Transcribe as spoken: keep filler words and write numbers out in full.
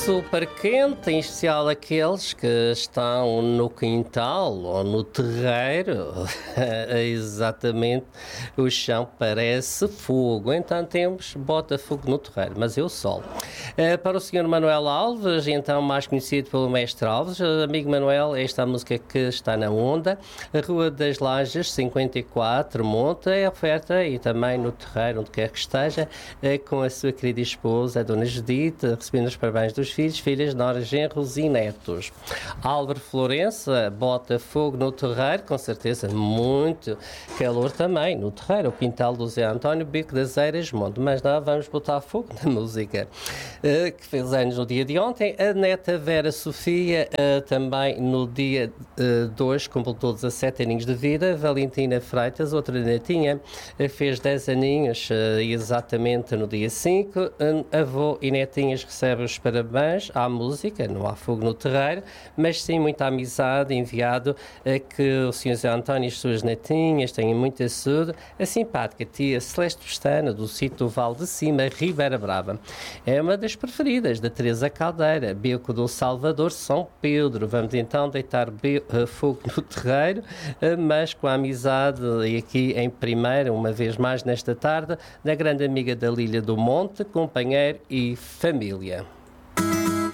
super quente, em especial aqueles que estão no quintal ou no terreiro. Exatamente, o chão parece fogo, então temos bota fogo no terreiro, mas eu sol. Para o senhor Manuel Alves, então mais conhecido pelo Mestre Alves, amigo Manuel, esta é a música que está na onda. A Rua das Lajes cinquenta e quatro, monta é oferta e também no terreiro, onde quer que esteja, com a sua querida esposa, a Dona Judite, recebendo os parabéns dos filhos, filhas, noras, genros e netos. Álvaro Florença bota fogo no terreiro, com certeza muito calor também no terreiro. O quintal do Zé António, Bico das Eiras, Monte. Mas não, vamos botar fogo na música. Uh, que fez anos no dia de ontem. A neta Vera Sofia, uh, também no dia dois, uh, completou dezassete aninhos de vida. Valentina Freitas, outra netinha, uh, fez dez aninhos, uh, exatamente no dia cinco. Uh, avô e netinhas recebem os parabéns à música, não há fogo no terreiro, mas sim muita amizade, enviado a que o senhor Zé António e as suas netinhas tenham muita saúde. A simpática tia Celeste Pestana, do sítio do Vale de Cima, Ribeira Brava. É uma das preferidas da Teresa Caldeira, Beco do Salvador, São Pedro. Vamos então deitar be- fogo no terreiro, mas com a amizade, e aqui em primeira, uma vez mais nesta tarde, da grande amiga da Lília do Monte, companheiro e família.